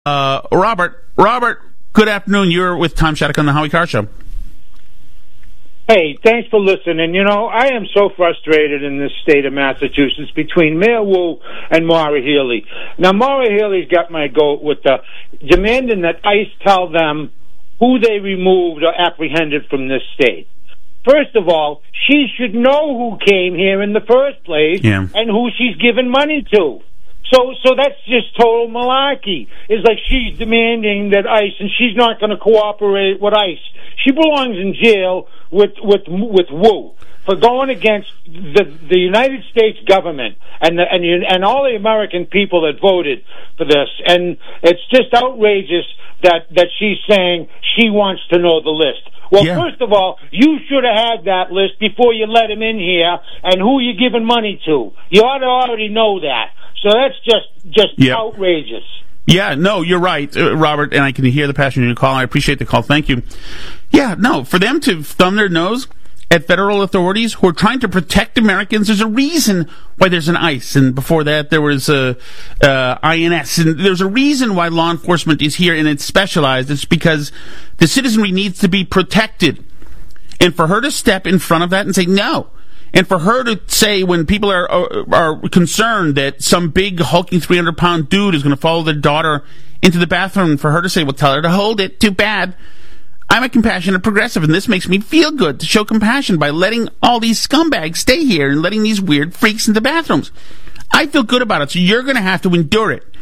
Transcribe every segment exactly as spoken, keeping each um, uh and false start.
Uh, Robert, Robert, good afternoon. You're with Tom Shattuck on the Howie Carr Show. Hey, thanks for listening. You know, I am so frustrated in this state of Massachusetts between Mayor Wu and Maura Healey. Now, Maura Healey's got my goat with the demanding that ICE tell them who they removed or apprehended from this state. First of all, she should know who came here in the first place yeah. and who she's given money to. So, so that's just total malarkey. It's like she's demanding that ICE, and she's not going to cooperate with ICE. She belongs in jail with with with Wu for going against the the United States government and the, and and all the American people that voted for this. And it's just outrageous that that she's saying she wants to know the list. Well, yeah. first of all, you should have had that list before you let him in here, and who you giving money to. You ought to already know that. So that's just just yep. outrageous. Yeah, no, you're right, uh, Robert, and I can hear the passion in your call. I appreciate the call. Thank you. Yeah, no, for them to thumb their nose at federal authorities who are trying to protect Americans, there's a reason why there's an ICE, and before that there was a uh, I N S, and there's a reason why law enforcement is here, and it's specialized. It's because the citizenry needs to be protected. And for her to step in front of that and say no, and for her to say when people are are concerned that some big hulking three hundred pound dude is going to follow their daughter into the bathroom, for her to say, well, tell her to hold it, too bad. I'm a compassionate progressive, and this makes me feel good to show compassion by letting all these scumbags stay here and letting these weird freaks into bathrooms. I feel good about it, so you're going to have to endure it.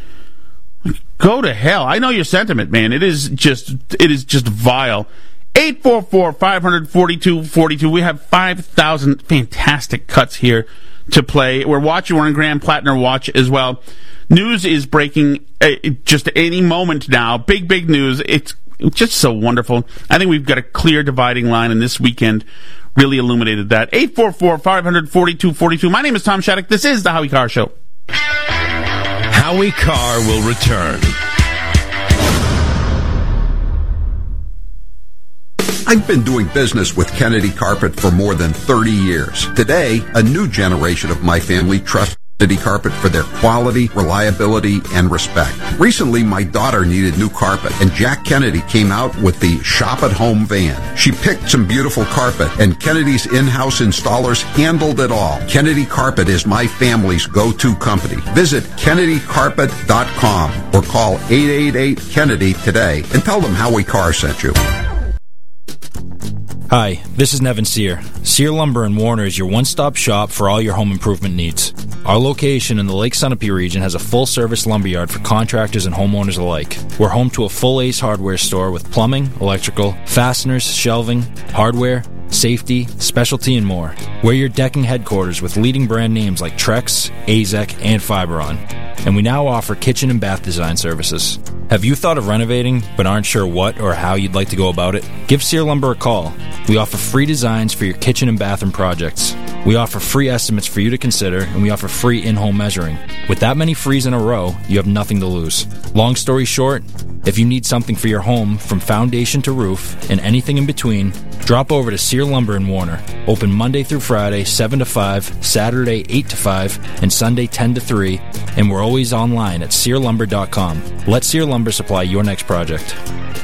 Go to hell. I know your sentiment, man. It is just, it is just vile. eight four four, five four two, four two. We have five thousand fantastic cuts here to play. We're watching. We're on Graham Plattner Watch as well. News is breaking uh, just any moment now. Big, big news. It's just so wonderful. I think we've got a clear dividing line, and this weekend really illuminated that. eight four four, five four two, four two. My name is Tom Shattuck. This is the Howie Carr Show. Howie Carr will return. I've been doing business with Kennedy Carpet for more than thirty years. Today, a new generation of my family trusts Kennedy Carpet for their quality, reliability, and respect. Recently, my daughter needed new carpet, and Jack Kennedy came out with the Shop at Home van. She picked some beautiful carpet, and Kennedy's in-house installers handled it all. Kennedy Carpet is my family's go-to company. Visit Kennedy Carpet dot com or call eight eight eight, Kennedy today and tell them Howie Carr sent you. Hi, this is Nevin Sear. Sear Lumber in Warner is your one-stop shop for all your home improvement needs. Our location in the Lake Sunapee region has a full-service lumberyard for contractors and homeowners alike. We're home to a full Ace Hardware store with plumbing, electrical, fasteners, shelving, hardware, safety, specialty, and more. We're your decking headquarters with leading brand names like Trex, A Z E C, and Fiberon. And we now offer kitchen and bath design services. Have you thought of renovating but aren't sure what or how you'd like to go about it? Give Sear Lumber a call. We offer free designs for your kitchen and bathroom projects. We offer free estimates for you to consider, and we offer free in-home measuring. With that many frees in a row, you have nothing to lose. Long story short, if you need something for your home from foundation to roof and anything in between, drop over to Sear Lumber in Warner. Open Monday through Friday, seven to five, Saturday, eight to five, and Sunday, ten to three, and we're always online at sear lumber dot com. Let Sear Lumber supply your next project.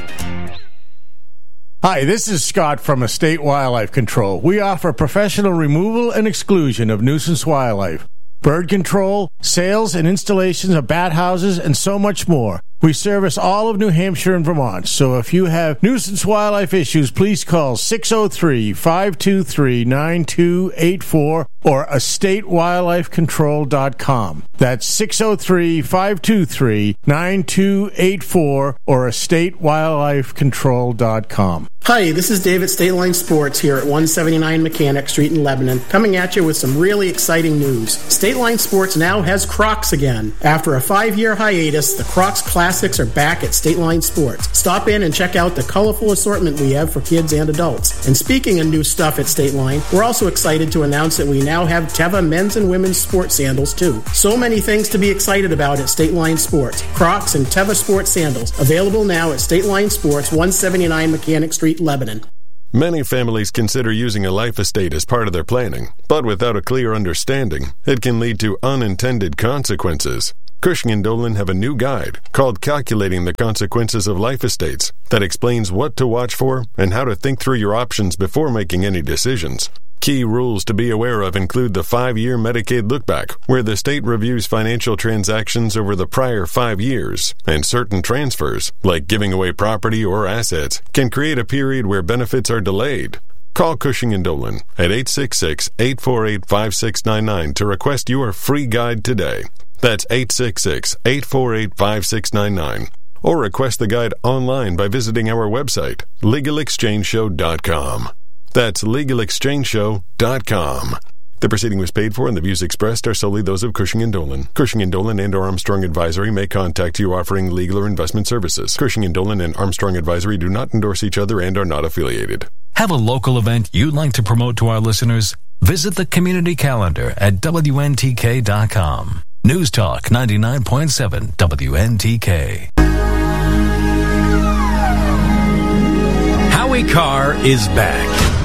Hi, this is Scott from Estate Wildlife Control. We offer professional removal and exclusion of nuisance wildlife, bird control, sales and installations of bat houses, and so much more. We service all of New Hampshire and Vermont, so if you have nuisance wildlife issues, please call six oh three, five two three, nine two eight four or estate wildlife control dot com. That's six oh three, five two three, nine two eight four or estate wildlife control dot com. Hi, this is David State Line Sports here at one seventy-nine Mechanic Street in Lebanon, coming at you with some really exciting news. State Line Sports now has Crocs again. After a five-year hiatus, the Crocs Classics are back at State Line Sports. Stop in and check out the colorful assortment we have for kids and adults. And speaking of new stuff at State Line, we're also excited to announce that we now have Teva men's and women's sports sandals too. So many things to be excited about at State Line Sports. Crocs and Teva sports sandals, available now at State Line Sports, one seventy-nine Mechanic Street, Lebanon. Many families consider using a life estate as part of their planning, but without a clear understanding, it can lead to unintended consequences. Cushing and Dolan have a new guide called Calculating the Consequences of Life Estates that explains what to watch for and how to think through your options before making any decisions. Key rules to be aware of include the five-year Medicaid lookback, where the state reviews financial transactions over the prior five years, and certain transfers, like giving away property or assets, can create a period where benefits are delayed. Call Cushing and Dolan at eight six six, eight four eight, five six nine nine to request your free guide today. That's eight six six, eight four eight, five six nine nine. Or request the guide online by visiting our website, legal exchange show dot com. That's legal exchange show dot com. The proceeding was paid for and the views expressed are solely those of Cushing and Dolan. Cushing and Dolan and or Armstrong Advisory may contact you offering legal or investment services. Cushing and Dolan and Armstrong Advisory do not endorse each other and are not affiliated. Have a local event you'd like to promote to our listeners? Visit the community calendar at W N T K dot com. News Talk ninety-nine point seven W N T K. Howie Carr is back.